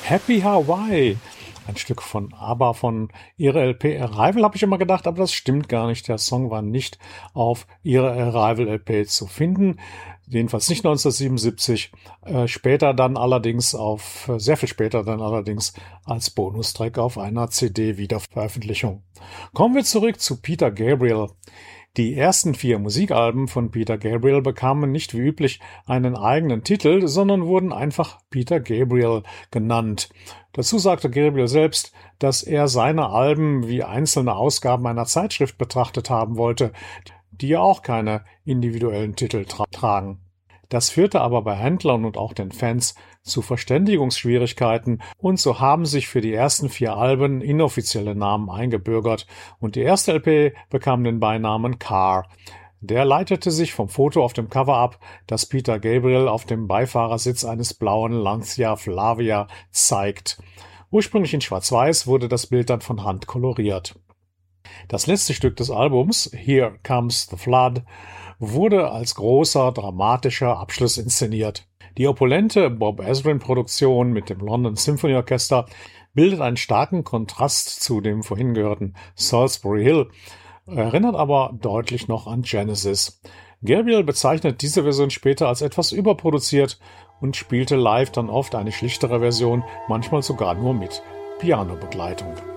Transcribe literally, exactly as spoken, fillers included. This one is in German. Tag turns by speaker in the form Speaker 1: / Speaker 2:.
Speaker 1: Happy Hawaii, ein Stück von ABBA von ihrer L P Arrival, habe ich immer gedacht, aber das stimmt gar nicht. Der Song war nicht auf ihrer Arrival-L P zu finden, jedenfalls nicht neunzehnhundertsiebenundsiebzig, äh, später dann allerdings auf, äh, sehr viel später dann allerdings als Bonustrack auf einer C D-Wiederveröffentlichung. Kommen wir zurück zu Peter Gabriel. Die ersten vier Musikalben von Peter Gabriel bekamen nicht wie üblich einen eigenen Titel, sondern wurden einfach Peter Gabriel genannt. Dazu sagte Gabriel selbst, dass er seine Alben wie einzelne Ausgaben einer Zeitschrift betrachtet haben wollte, die ja auch keine individuellen Titel tra- tragen. Das führte aber bei Händlern und auch den Fans zu Verständigungsschwierigkeiten und so haben sich für die ersten vier Alben inoffizielle Namen eingebürgert und die erste L P bekam den Beinamen Car. Der leitete sich vom Foto auf dem Cover ab, das Peter Gabriel auf dem Beifahrersitz eines blauen Lancia Flavia zeigt. Ursprünglich in Schwarz-Weiß wurde das Bild dann von Hand koloriert. Das letzte Stück des Albums, Here Comes the Flood, wurde als großer, dramatischer Abschluss inszeniert. Die opulente Bob Ezrin-Produktion mit dem London Symphony Orchester bildet einen starken Kontrast zu dem vorhin gehörten Salisbury Hill, erinnert aber deutlich noch an Genesis. Gabriel bezeichnet diese Version später als etwas überproduziert und spielte live dann oft eine schlichtere Version, manchmal sogar nur mit Pianobegleitung.